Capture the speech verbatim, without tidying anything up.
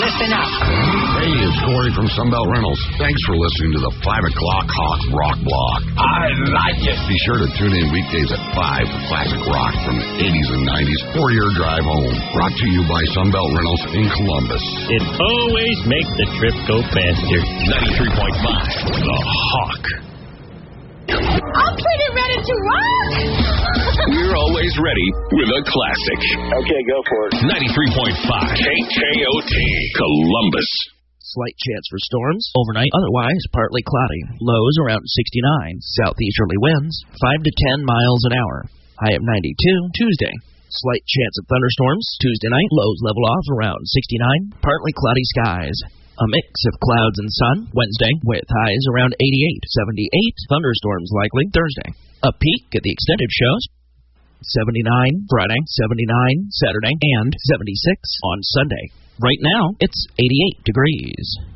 Listen up. Hey, it's Corey from Sunbelt Rentals. Thanks for listening to the five o'clock Hawk Rock Block. I like it. Be sure to tune in weekdays at five for classic rock from the eighties and nineties or your drive home. Brought to you by Sunbelt Rentals in Columbus. It always makes the trip go faster. ninety-three point five, The Hawk. I'm pretty ready to rock. We're always ready with a classic. Okay, go for it. ninety-three point five K K O T, Columbus. Slight chance for storms overnight, otherwise partly cloudy. Lows around sixty-nine. Southeasterly winds five to ten miles an hour. High of ninety-two. Tuesday. Slight chance of thunderstorms. Tuesday night, lows level off around sixty-nine. Partly cloudy skies. A mix of clouds and sun. Wednesday, with highs around eighty-eight. seventy-eight. Thunderstorms likely. Thursday. A peak at the extended shows. seventy-nine Friday, seventy-nine Saturday, and seventy-six on Sunday. Right now, it's eighty-eight degrees.